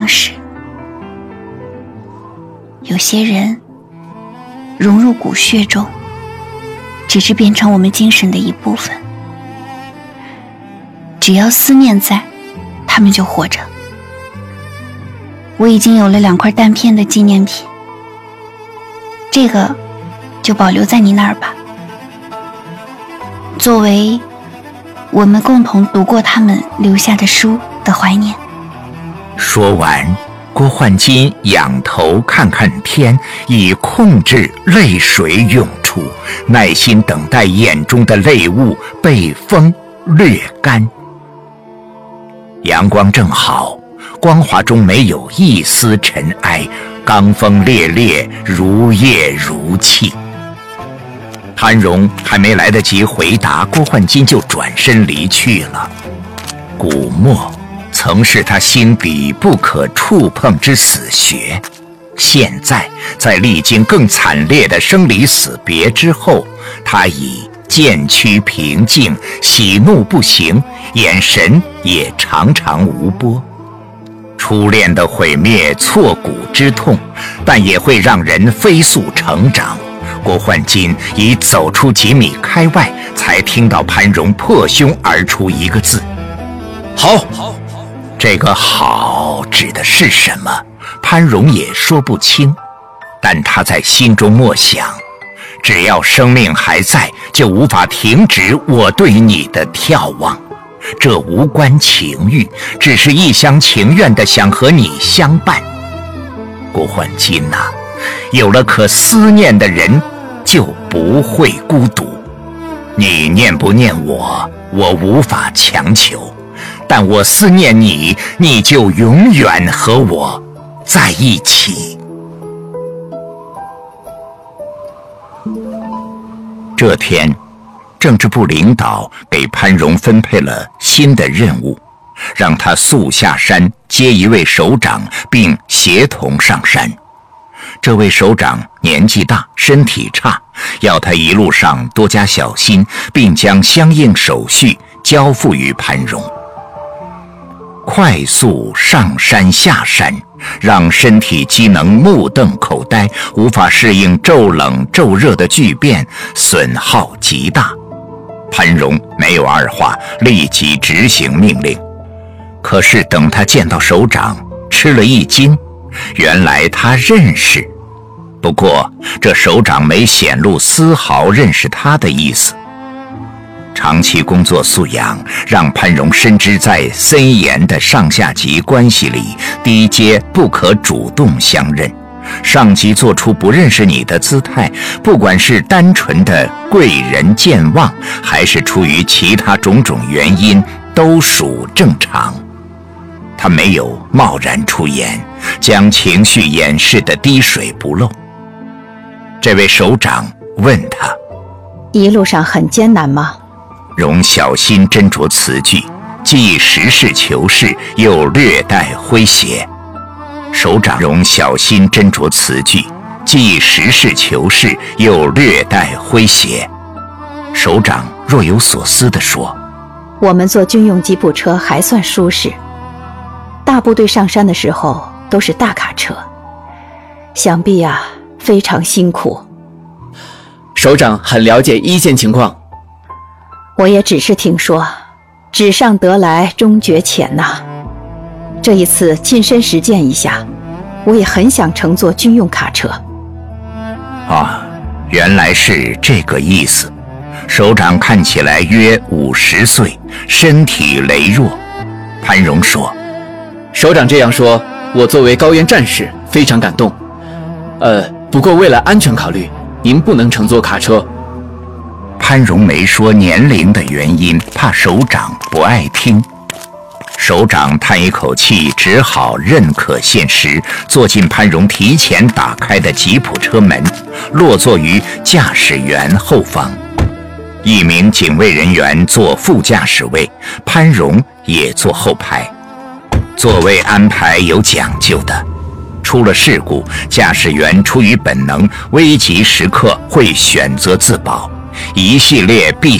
式。有些人融入骨血中，直至变成我们精神的一部分。只要思念在，他们就活着。我已经有了2块弹片的纪念品，这个就保留在你那儿吧，作为我们共同读过他们留下的书的怀念。 说完，郭焕金仰头看看天，以控制泪水涌出，耐心等待眼中的泪雾被风掠干。阳光正好，光华中没有一丝尘埃，罡风烈烈，如夜如泣。潘荣还没来得及回答，郭焕金就转身离去了。古墨曾是他心底不可触碰之死穴，现在在历经更惨烈的生离死别之后，他已渐趋平静，喜怒不形，眼神也常常无波。初恋的毁灭挫骨之痛，但也会让人飞速成长。郭焕金已走出几米开外，才听到潘荣破胸而出一个字：好。这个好指的是什么？潘荣也说不清，但他在心中默想，只要生命还在，就无法停止我对你的眺望。这无关情欲，只是一厢情愿地想和你相伴。郭焕金啊，有了可思念的人，就不会孤独。你念不念我，我无法强求，但我思念你，你就永远和我在一起。这天，政治部领导给潘荣分配了新的任务，让他速下山接一位首长，并协同上山。这位首长年纪大，身体差，要他一路上多加小心，并将相应手续交付于潘荣。快速上山下山，让身体机能目瞪口呆，无法适应骤冷骤热的巨变，损耗极大。潘荣没有二话，立即执行命令。可是等他见到首长，吃了一惊，原来他认识。不过这首长没显露丝毫认识他的意思。长期工作素养让潘荣深知，在森严的上下级关系里，低阶不可主动相认。上级做出不认识你的姿态，不管是单纯的贵人健忘，还是出于其他种种原因，都属正常。他没有贸然出言，将情绪掩饰得滴水不漏。这位首长问他： 一路上很艰难吗？ 荣小心斟酌词句，既实事求是，又略带诙谐。首长荣小心斟酌词句，既实事求是，又略带诙谐。首长若有所思地说： 我们坐军用吉普车还算舒适，大部队上山的时候都是大卡车，想必啊非常辛苦。 首长很了解一线情况。 我也只是听说，纸上得来终觉浅呐。这一次亲身实践一下，我也很想乘坐军用卡车。 啊，原来是这个意思。首长看起来约50岁，身体羸弱。潘荣说： 首长这样说，我作为高原战士非常感动。不过为了安全考虑，您不能乘坐卡车。 潘荣没说年龄的原因，怕首长不爱听。首长叹一口气，只好认可现实，坐进潘荣提前打开的吉普车门，落座于驾驶员后方。一名警卫人员坐副驾驶位，潘荣也坐后排。座位安排有讲究的，出了事故，驾驶员出于本能，危急时刻会选择自保。一系列必